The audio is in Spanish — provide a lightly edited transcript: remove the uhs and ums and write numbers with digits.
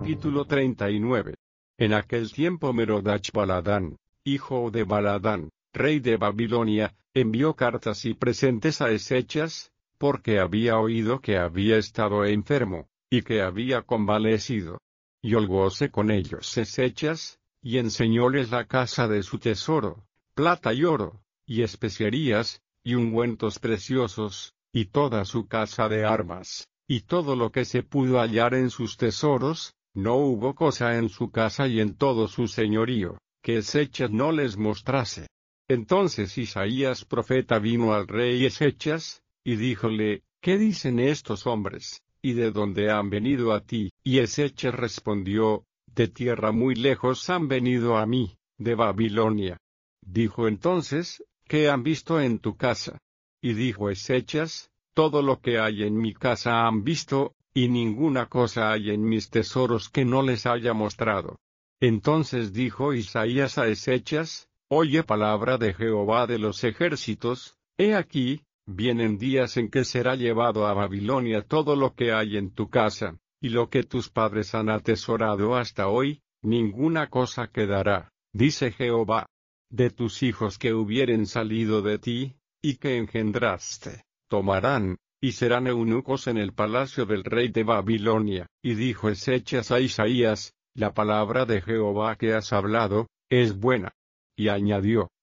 Capítulo 39. En aquel tiempo Merodach-Baladán, hijo de Baladán, rey de Babilonia, envió cartas y presentes a Ezechas, porque había oído que había estado enfermo, y que había convalecido. Y holgóse con ellos Ezechas, y enseñóles la casa de su tesoro, plata y oro, y especierías, y ungüentos preciosos, y toda su casa de armas, y todo lo que se pudo hallar en sus tesoros. No hubo cosa en su casa y en todo su señorío, que Ezechas no les mostrase. Entonces Isaías profeta vino al rey Ezechas, y díjole, ¿qué dicen estos hombres, y de dónde han venido a ti? Y Ezechas respondió, de tierra muy lejos han venido a mí, de Babilonia. Dijo entonces, ¿qué han visto en tu casa? Y dijo Ezechas, todo lo que hay en mi casa han visto, y ninguna cosa hay en mis tesoros que no les haya mostrado. Entonces dijo Isaías a Ezechas, oye palabra de Jehová de los ejércitos, he aquí, vienen días en que será llevado a Babilonia todo lo que hay en tu casa, y lo que tus padres han atesorado hasta hoy, ninguna cosa quedará, dice Jehová. De tus hijos que hubieren salido de ti, y que engendraste, tomarán, y serán eunucos en el palacio del rey de Babilonia. Y dijo Ezechas a Isaías, la palabra de Jehová que has hablado, es buena. Y añadió,